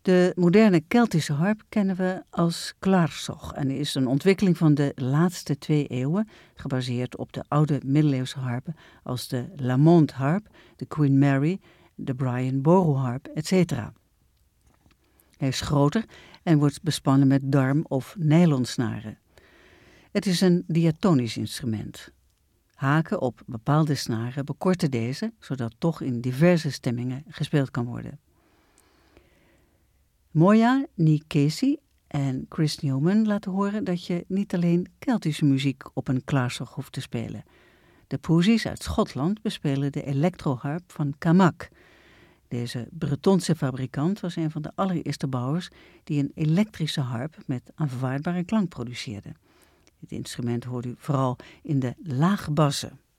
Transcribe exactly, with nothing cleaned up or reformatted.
De moderne Keltische harp kennen we als klaarsog en is een ontwikkeling van de laatste twee eeuwen, gebaseerd op de oude middeleeuwse harpen als de Lamont harp, de Queen Mary, de Brian Boru harp, et cetera. Hij is groter en wordt bespannen met darm- of nylonsnaren. Het is een diatonisch instrument. Haken op bepaalde snaren bekorten deze, zodat toch in diverse stemmingen gespeeld kan worden. Moya Nikesi en Chris Newman laten horen dat je niet alleen Keltische muziek op een klaarsog hoeft te spelen. De Poesies uit Schotland bespelen de elektroharp van Camak. Deze Bretonse fabrikant was een van de allereerste bouwers die een elektrische harp met aanvaardbare klank produceerde. Dit instrument hoort u vooral in de lage bassen.